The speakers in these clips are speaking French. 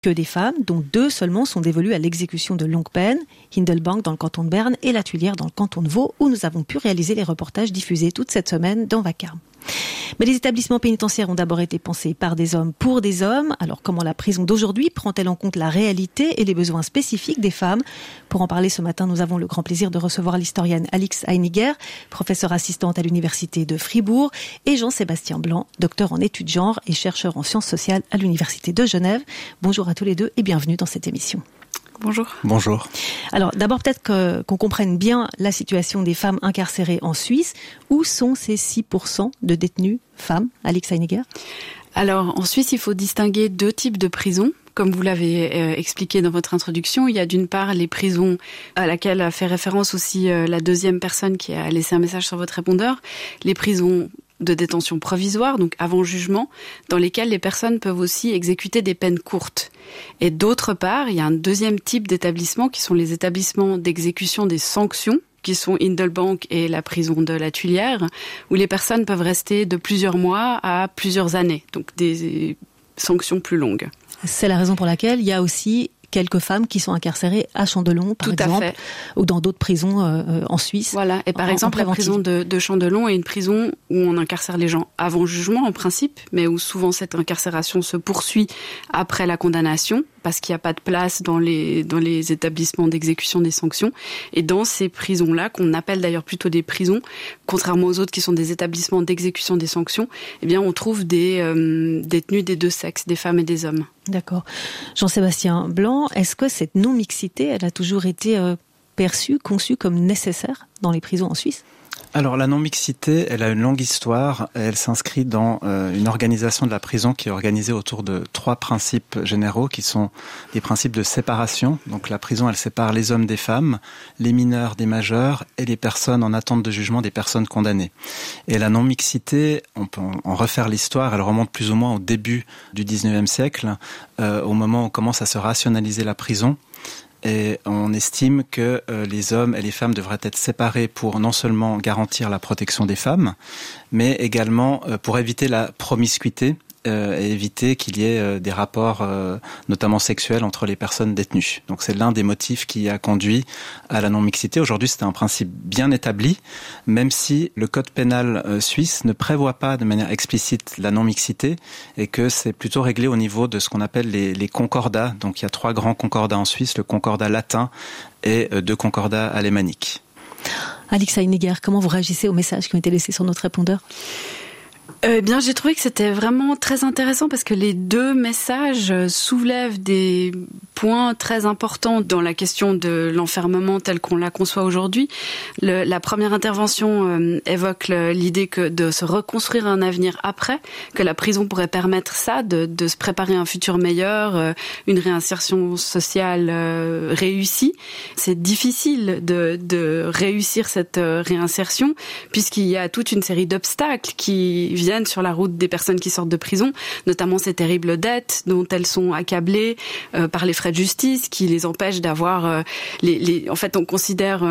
que des femmes, dont 2 seulement sont dévolues à l'exécution de longue peine, Hindelbank dans le canton de Berne et La Tuilière dans le canton de Vaud, où nous avons pu réaliser les reportages diffusés toute cette semaine dans Vacarme. Mais les établissements pénitentiaires ont d'abord été pensés par des hommes pour des hommes. Alors comment la prison d'aujourd'hui prend-elle en compte la réalité et les besoins spécifiques des femmes ? Pour en parler ce matin, nous avons le grand plaisir de recevoir l'historienne Alix Heiniger, professeure assistante à l'université de Fribourg, et Jean-Sébastien Blanc, docteur en études genre et chercheur en sciences sociales à l'université de Genève. Bonjour à tous les deux et bienvenue dans cette émission. Bonjour. Bonjour. Alors d'abord peut-être qu'on comprenne bien la situation des femmes incarcérées en Suisse. Où sont ces 6% de détenues femmes, Alix Heiniger ? Alors en Suisse, il faut distinguer 2 types de prisons. Comme vous l'avez expliqué dans votre introduction, il y a d'une part les prisons à laquelle a fait référence aussi la deuxième personne qui a laissé un message sur votre répondeur, les prisons de détention provisoire, donc avant jugement, dans lesquelles les personnes peuvent aussi exécuter des peines courtes. Et d'autre part, il y a un deuxième type d'établissement qui sont les établissements d'exécution des sanctions, qui sont Hindelbank et la prison de La Tuilière, où les personnes peuvent rester de plusieurs mois à plusieurs années, donc des sanctions plus longues. C'est la raison pour laquelle il y a aussi quelques femmes qui sont incarcérées à Chandelon, par exemple, ou dans d'autres prisons en Suisse. Voilà, et par exemple, la prison de Chandelon est une prison où on incarcère les gens avant jugement, en principe, mais où souvent cette incarcération se poursuit après la condamnation, parce qu'il n'y a pas de place dans les établissements d'exécution des sanctions. Et dans ces prisons-là, qu'on appelle d'ailleurs plutôt des prisons, contrairement aux autres qui sont des établissements d'exécution des sanctions, eh bien, on trouve des détenus des 2 sexes, des femmes et des hommes. D'accord. Jean-Sébastien Blanc, est-ce que cette non-mixité, elle a toujours été perçue, conçue comme nécessaire dans les prisons en Suisse ? Alors la non-mixité, elle a une longue histoire. Elle s'inscrit dans une organisation de la prison qui est organisée autour de 3 principes généraux qui sont des principes de séparation. Donc la prison, elle sépare les hommes des femmes, les mineurs des majeurs et les personnes en attente de jugement des personnes condamnées. Et la non-mixité, on peut en refaire l'histoire, elle remonte plus ou moins au début du 19e siècle, au moment où on commence à se rationaliser la prison. Et on estime que les hommes et les femmes devraient être séparés pour non seulement garantir la protection des femmes, mais également pour éviter la promiscuité et éviter qu'il y ait des rapports notamment sexuels entre les personnes détenues. Donc c'est l'un des motifs qui a conduit à la non-mixité. Aujourd'hui, c'est un principe bien établi, même si le code pénal suisse ne prévoit pas de manière explicite la non-mixité et que c'est plutôt réglé au niveau de ce qu'on appelle les concordats. Donc il y a 3 grands concordats en Suisse, le concordat latin et 2 concordats alémaniques. Alix Heiniger, comment vous réagissez aux messages qui ont été laissés sur notre répondeur ? Bien, j'ai trouvé que c'était vraiment très intéressant parce que les 2 messages soulèvent des points très importants dans la question de l'enfermement tel qu'on la conçoit aujourd'hui. La première intervention évoque l'idée que de se reconstruire un avenir après, que la prison pourrait permettre ça, de se préparer un futur meilleur, une réinsertion sociale réussie. C'est difficile de réussir cette réinsertion puisqu'il y a toute une série d'obstacles qui viennent sur la route des personnes qui sortent de prison, notamment ces terribles dettes dont elles sont accablées par les frais de justice qui les empêchent d'avoir en fait, on considère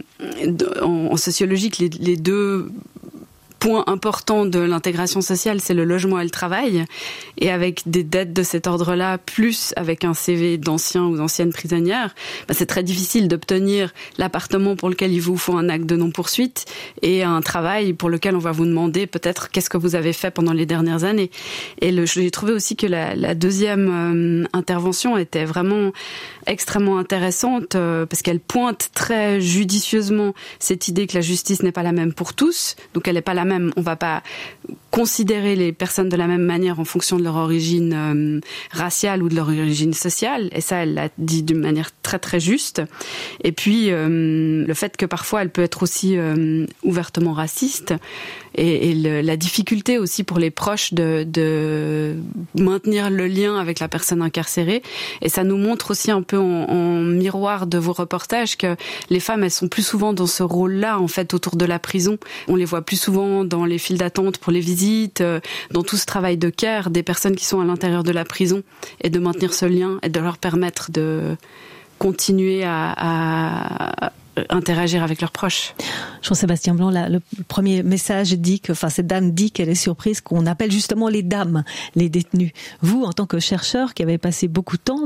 en sociologie que les 2 point important de l'intégration sociale, c'est le logement et le travail. Et avec des dettes de cet ordre-là, plus avec un CV d'ancien ou d'ancienne prisonnière, c'est très difficile d'obtenir l'appartement pour lequel il vous faut un acte de non-poursuite et un travail pour lequel on va vous demander peut-être qu'est-ce que vous avez fait pendant les dernières années. Et j'ai trouvé aussi que la deuxième intervention était vraiment extrêmement intéressante parce qu'elle pointe très judicieusement cette idée que la justice n'est pas la même pour tous, donc elle n'est pas la même, on va pas considérer les personnes de la même manière en fonction de leur origine raciale ou de leur origine sociale, et ça elle l'a dit d'une manière très très juste. Et puis le fait que parfois elle peut être aussi ouvertement raciste, et la difficulté aussi pour les proches de maintenir le lien avec la personne incarcérée. Et ça nous montre aussi un peu en miroir de vos reportages que les femmes, elles sont plus souvent dans ce rôle-là en fait autour de la prison. On les voit plus souvent dans les files d'attente pour les visites, dans tout ce travail de care des personnes qui sont à l'intérieur de la prison, et de maintenir ce lien et de leur permettre de continuer à interagir avec leurs proches. Jean-Sébastien Blanc, le premier message dit que, cette dame dit qu'elle est surprise qu'on appelle justement les dames, les détenues. Vous, en tant que chercheur qui avez passé beaucoup de temps